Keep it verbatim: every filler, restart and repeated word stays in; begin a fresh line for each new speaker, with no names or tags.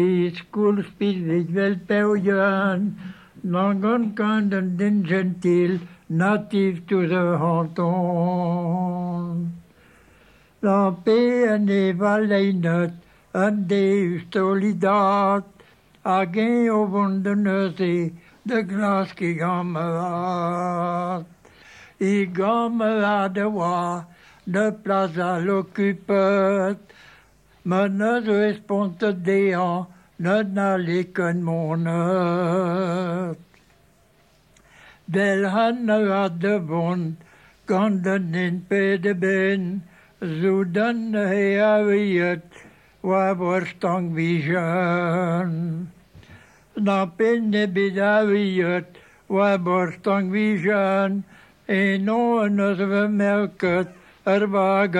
Skolspiel wel Belgian, non kind and then genteel, native to the canton. La paix en evaleinet, en Deus solidaat, a geen overneuze, de glas qui gammelat. I gammelade wa, de plaza l'occupet, men ne responde dean, ne naliken monet. Del hanne had de wond, ganden in pede ben, zodan he aviet, wa borstang vision. Na penne bidaviet, wa borstang vision, en no nos vermelket, er was